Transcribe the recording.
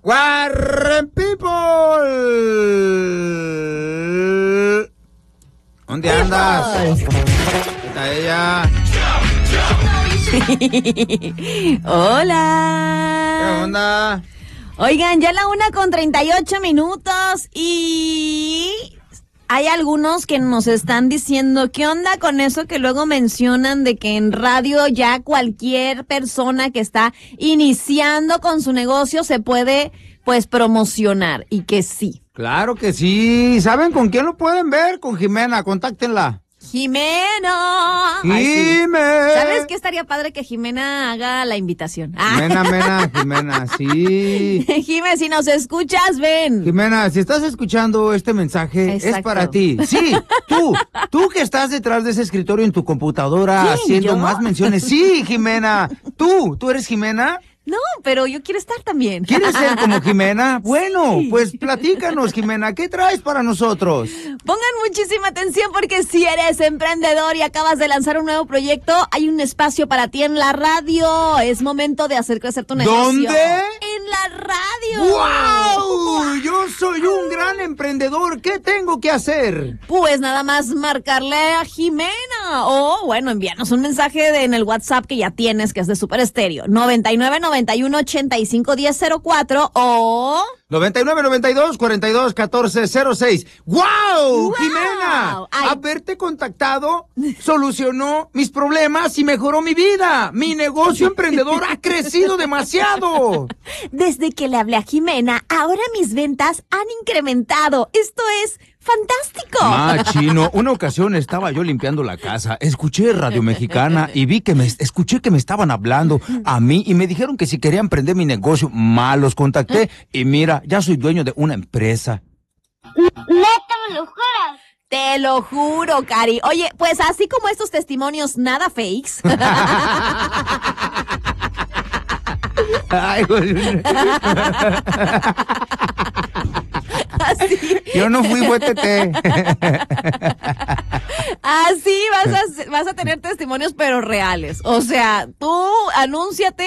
Warren People. ¿Dónde andas? Está ella. Hola. ¿Qué onda? Oigan, ya la 1:38 y hay algunos que nos están diciendo, ¿qué onda con eso que luego mencionan de que en radio ya cualquier persona que está iniciando con su negocio se puede, pues, promocionar? Y que sí. Claro que sí. ¿Saben con quién lo pueden ver? Con Jimena, contáctenla. ¡Jimena! ¡Jimena! ¿Sabes qué estaría padre que Jimena haga la invitación? Jimena, sí. Jimena, si nos escuchas, ven. Jimena, si estás escuchando este mensaje, Exacto. es para ti. Sí, tú que estás detrás de ese escritorio en tu computadora ¿Quién, haciendo yo? más menciones. Sí, Jimena, ¿tú eres Jimena? No, pero yo quiero estar también. ¿Quieres ser como Jimena? Bueno, Sí. pues platícanos, Jimena, ¿qué traes para nosotros? Pongan muchísima atención porque si eres emprendedor y acabas de lanzar un nuevo proyecto, hay un espacio para ti en la radio. Es momento de hacer crecer tu negocio. ¿Dónde? En la radio. ¡Wow! Yo soy un gran emprendedor. ¿Qué tengo que hacer? Pues nada más marcarle a Jimena o, bueno, envíanos un mensaje en el WhatsApp que ya tienes, que es de Super Estéreo, 9991851004 o 9992-421406. ¡Wow! ¡Wow! Jimena, Ay. haberte contactado solucionó mis problemas y mejoró mi vida. Mi negocio emprendedor ha crecido demasiado. Desde que le hablé a Jimena, ahora mis ventas han incrementado. Esto es fantástico. Chino, una ocasión estaba yo limpiando la casa, escuché Radio Mexicana y escuché que me estaban hablando a mí y me dijeron que si quería emprender mi negocio, los contacté y mira, ya soy dueño de una empresa. ¿Neta me lo juras? Te lo juro, Cari. Oye, pues así como estos testimonios nada fakes. Ay, güey. Así, Yo no fui Tete. así vas a tener testimonios, pero reales. O sea, tú anúnciate